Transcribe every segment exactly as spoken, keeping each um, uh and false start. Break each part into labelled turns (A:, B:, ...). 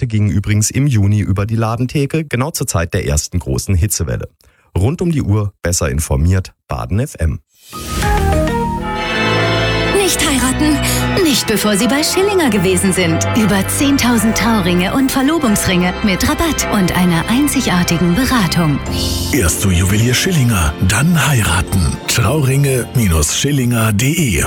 A: Produkte gingen übrigens im Juni über die Ladentheke, genau zur Zeit der ersten großen Hitzewelle. Rund um die Uhr besser informiert, Baden F M.
B: Nicht heiraten? Nicht bevor Sie bei Schillinger gewesen sind. Über zehntausend Trauringe und Verlobungsringe mit Rabatt und einer einzigartigen Beratung.
C: Erst zu Juwelier Schillinger, dann heiraten. Trauringe Schillinger punkt de.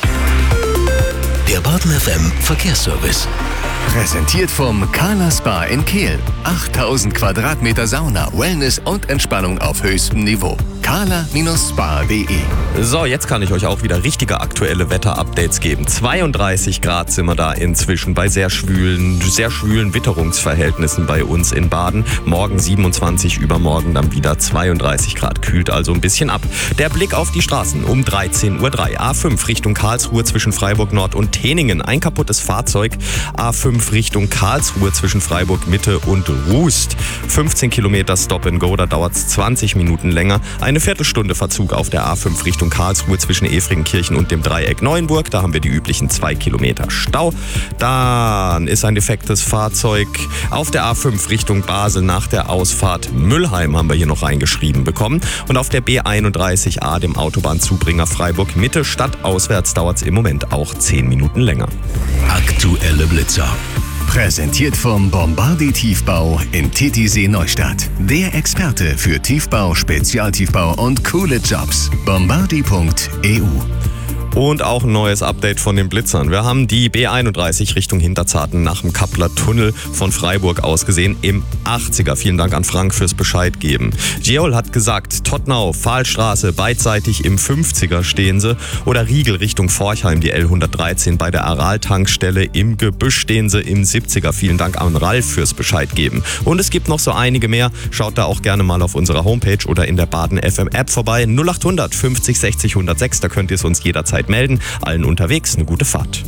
D: Der Baden F M Verkehrsservice. Präsentiert vom Carla Spa in Kehl. achttausend Quadratmeter Sauna, Wellness und Entspannung auf höchstem Niveau. carla Spa punkt de.
A: So, jetzt kann ich euch auch wieder richtige aktuelle Wetter-Updates geben. zweiunddreißig Grad sind wir da inzwischen bei sehr schwülen, sehr schwülen Witterungsverhältnissen bei uns in Baden. Morgen siebenundzwanzig, übermorgen dann wieder zweiunddreißig Grad. Kühlt also ein bisschen ab. Der Blick auf die Straßen um dreizehn Uhr drei. A fünf Richtung Karlsruhe zwischen Freiburg Nord und Teningen. Ein kaputtes Fahrzeug. A fünf Richtung Karlsruhe zwischen Freiburg Mitte und Rust. fünfzehn Kilometer Stop and Go, da dauert es zwanzig Minuten länger. Eine Viertelstunde Verzug auf der A fünf Richtung Karlsruhe zwischen Efringenkirchen und dem Dreieck Neuenburg. Da haben wir die üblichen zwei Kilometer Stau. Dann ist ein defektes Fahrzeug auf der A fünf Richtung Basel nach der Ausfahrt Müllheim, haben wir hier noch reingeschrieben bekommen. Und auf der B einunddreißig A, dem Autobahnzubringer Freiburg Mitte, stadtauswärts dauert es im Moment auch zehn Minuten länger.
D: Aktuelle Blitzer. Präsentiert vom Bombardier Tiefbau in Titisee Neustadt. Der Experte für Tiefbau, Spezialtiefbau und coole Jobs. bombardier punkt e u.
A: Und auch ein neues Update von den Blitzern. Wir haben die B einunddreißig Richtung Hinterzarten nach dem Kappler Tunnel von Freiburg aus gesehen im achtziger. Vielen Dank an Frank fürs Bescheid geben. Geol hat gesagt, Tottnau, Pfahlstraße, beidseitig im fünfziger stehen sie. Oder Riegel Richtung Forchheim, die L hundertdreizehn bei der Aral-Tankstelle im Gebüsch stehen sie im siebziger. Vielen Dank an Ralf fürs Bescheid geben. Und es gibt noch so einige mehr. Schaut da auch gerne mal auf unserer Homepage oder in der Baden F M App vorbei. null acht hundert fünfzig sechzig hundertsechs, da könnt ihr es uns jederzeit melden. Allen unterwegs eine gute Fahrt.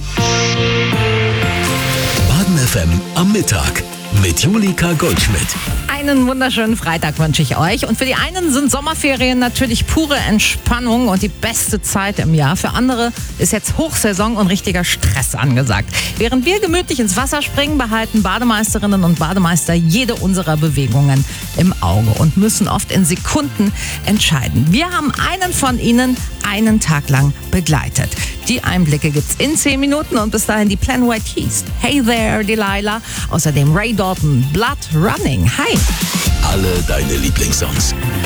D: Baden F M am Mittag mit Julika Goldschmidt.
E: Einen wunderschönen Freitag wünsche ich euch. Und für die einen sind Sommerferien natürlich pure Entspannung und die beste Zeit im Jahr. Für andere ist jetzt Hochsaison und richtiger Stress angesagt. Während wir gemütlich ins Wasser springen, behalten Bademeisterinnen und Bademeister jede unserer Bewegungen im Auge und müssen oft in Sekunden entscheiden. Wir haben einen von ihnen einen Tag lang begleitet. Die Einblicke gibt's in zehn Minuten und bis dahin die Plan White Keys. Hey there, Delilah. Außerdem Ray Dalton, Blood Running. Hi.
D: Alle deine Lieblingssongs.